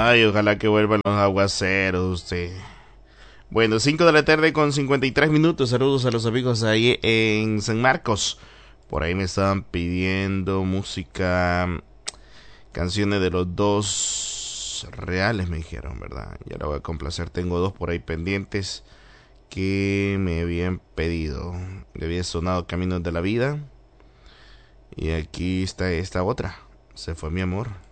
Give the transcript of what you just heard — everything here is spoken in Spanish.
Ay, ojalá que vuelvan los aguaceros, usted. Bueno, 5 de la tarde con 53 minutos. Saludos a los amigos ahí en San Marcos. Por ahí me estaban pidiendo música, canciones de los dos reales, me dijeron, ¿verdad? Ya la voy a complacer. Tengo dos por ahí pendientes que me habían pedido. Le había sonado Caminos de la Vida. Y aquí está esta otra. Se fue mi amor.